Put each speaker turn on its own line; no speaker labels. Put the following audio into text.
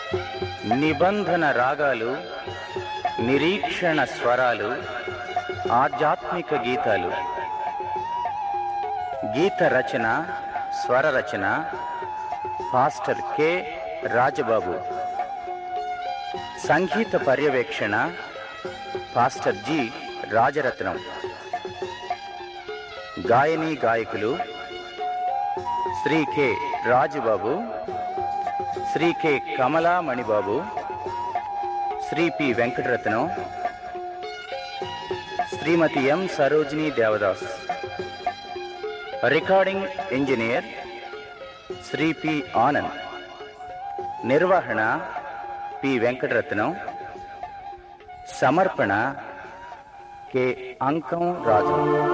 నిబంధన రాగాలు, నిరీక్షణ స్వరాలు, ఆధ్యాత్మిక గీతాలు. గీత రచన, స్వర రచన పాస్టర్ కె రాజబాబు. సంగీత పర్యవేక్షణ పాస్టర్ జి రాజరత్నం. గాయని గాయకులు Shri K Rajubabu, Shri K కమలామణిబాబు, Shri P Venkataratnam, శ్రీమతి ఎం Sarojini Devdas. Recording engineer Shri P Anand. నిర్వహణ పి వెంకటరత్నం. సమర్పణ కె అంకం రాజు.